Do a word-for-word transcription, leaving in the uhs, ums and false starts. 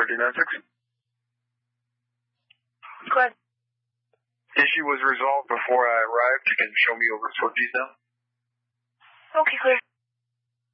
thirteen ninety-six. Go ahead. Issue was resolved before I arrived. You can show me over to keys now. Okay, clear.